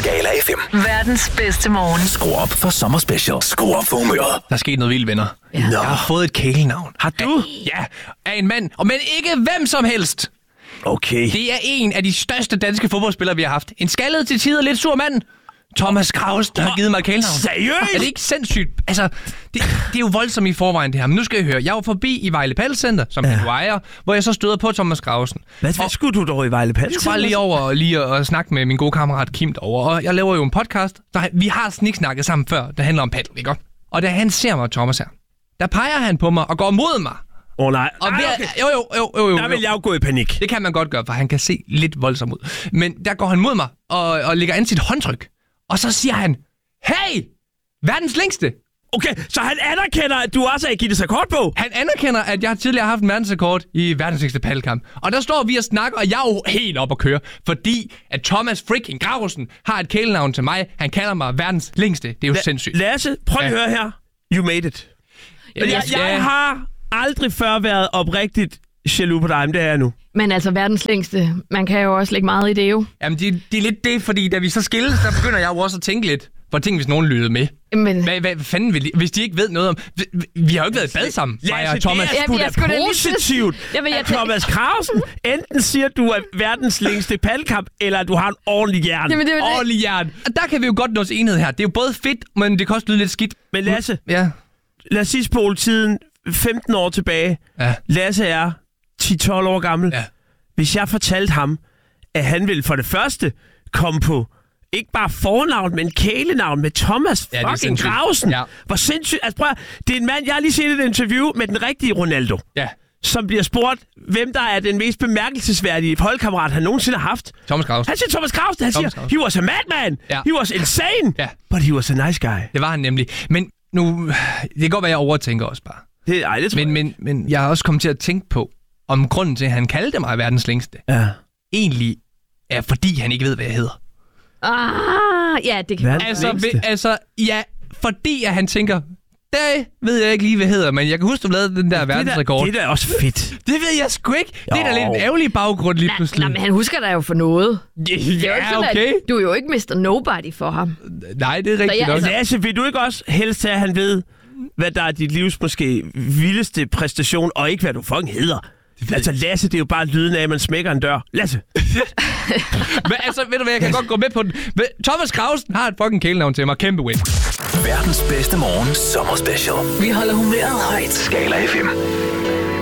Skala FM. Verdens bedste morgen. Skru op for sommerspecial. Skru op for humøret. Der er sket noget vildt, venner. Ja. Jeg har fået et kælenavn. Har du? Ja, af en mand. Men ikke hvem som helst. Okay. Det er en af de største danske fodboldspillere, vi har haft. En skaldet til tider lidt sur mand. Thomas Kraus, der har givet mig et kælenavn. Seriøst? Er det ikke sindssygt? Altså, det er jo voldsomt i forvejen det her. Men nu skal I høre. Jeg var forbi i Vejle Paddelcenter, som du ejer, hvor jeg så støder på Thomas Krausen. Hvad skulle du dog i Vejle Paddelcenter? Jeg skulle bare lige over og snakke med min gode kammerat Kim derovre. Og jeg laver jo en podcast. Vi har sniksnakket sammen før, der handler om paddel, ikke? Og da han ser mig, Thomas her, der peger han på mig og går mod mig. Nej. Og Okay. Jo. Der vil jeg jo gå i panik. Det kan man godt gøre, for han kan se lidt voldsom ud. Men der går han mod mig og lægger an sit håndtryk. Og så siger han, hey, verdens længste. Okay, så han anerkender, at du også er i Guinness rekordbog? Han anerkender, at jeg tidligere har haft en verdensrekord i verdens længste paddelkamp. Og der står vi og snakker, og jeg er jo helt op at køre. Fordi at Thomas freaking Gravesen har et kælenavn til mig. Han kalder mig verdens længste. Det er jo sindssygt. Lasse, prøv at høre her. You made it. Jeg har aldrig før været oprigtigt jaloux på dig, men det er jeg nu. Men altså verdens længste, man kan jo også lægge meget i det jo. Jamen, det er lidt det, fordi da vi så skilles, der begynder jeg jo også at tænke lidt. For tænk, hvis nogen lyttede med. Men Hvad fanden vil de, hvis de ikke ved noget om... Vi har jo ikke været i bad sammen, mig og Thomas. Det er sgu da positivt, at Thomas Krausen enten siger, at du er verdens længste paddelkamp, eller at du har en ordentlig hjerne. Jamen, det er jo Ordentlig hjern. Og der kan vi jo godt nå til enhed her. Det er jo både fedt, men det kan også lyde lidt skidt. Men Lasse, Ja. lad os sige spole tiden 15 år tilbage. Ja. Lasse er 10-12 år gammel. Ja. Hvis jeg fortalte ham, at han ville for det første komme på ikke bare fornavn, men kælenavn med Thomas fucking Krausen. Ja. Hvor sindssygt. Altså prøv at, det er en mand, jeg har lige set et interview med den rigtige Ronaldo, Ja. som bliver spurgt, hvem der er den mest bemærkelsesværdige holdkammerat, han nogensinde har haft. Thomas Krausen. Han siger Thomas Krausen. Han siger, Krausen. he was a madman. Ja. He was insane. Ja. But he was a nice guy. Det var han nemlig. Men nu... Det kan godt være, jeg overtænker også bare. Det tror jeg. Men jeg har også kommet til at tænke på, om grunden til, at han kaldte mig verdens længste, Ja. egentlig er, fordi han ikke ved, hvad jeg hedder. ja, det kan Verdens godt længste. Altså, ja, fordi at han tænker, det ved jeg ikke lige, hvad hedder, men jeg kan huske, du lavede den der verdensrekord. Det er da også fedt. Det ved jeg sgu ikke. Det er da lidt en ærgerlig baggrund lige pludselig. Nej, men han husker dig jo for noget. Det er jo ikke Ja, sådan, okay. at du er jo ikke Mr. Nobody for ham. Nej, det er rigtigt jeg- nok. altså- Lasse, vil du ikke også helst have, at han ved, hvad der er dit livs måske vildeste præstation, og ikke hvad du fucking hedder? Altså Lasse, det er jo bare lyden af, at man smækker en dør. Lasse! Men altså, ved du hvad, jeg kan godt gå med på den. Thomas Krausen har et fucking kælenavn til mig. Kæmpe win. Verdens bedste morgen sommerspecial. Vi holder humøret højt. Skala FM.